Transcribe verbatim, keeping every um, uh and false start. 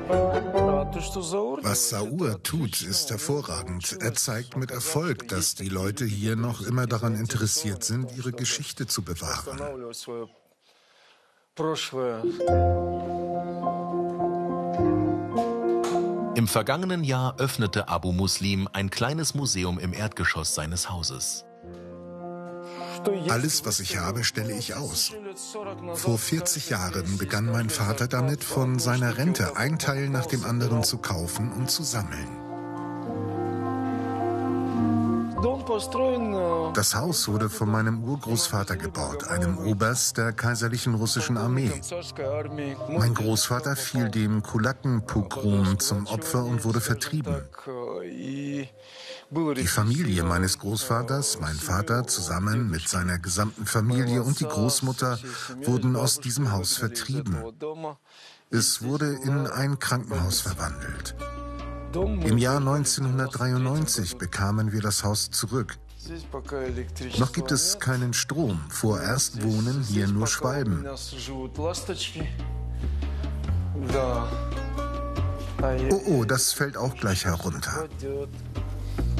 Was Zaur tut, ist hervorragend. Er zeigt mit Erfolg, dass die Leute hier noch immer daran interessiert sind, ihre Geschichte zu bewahren. Im vergangenen Jahr öffnete Abu Muslim ein kleines Museum im Erdgeschoss seines Hauses. Alles, was ich habe, stelle ich aus. Vor vierzig Jahren begann mein Vater damit, von seiner Rente ein Teil nach dem anderen zu kaufen und zu sammeln. Das Haus wurde von meinem Urgroßvater gebaut, einem Oberst der kaiserlichen russischen Armee. Mein Großvater fiel dem Kulakenpogrom zum Opfer und wurde vertrieben. Die Familie meines Großvaters, mein Vater, zusammen mit seiner gesamten Familie und die Großmutter wurden aus diesem Haus vertrieben. Es wurde in ein Krankenhaus verwandelt. Im Jahr neunzehnhundertdreiundneunzig bekamen wir das Haus zurück. Noch gibt es keinen Strom. Vorerst wohnen hier nur Schwalben. Oh, oh, das fällt auch gleich herunter.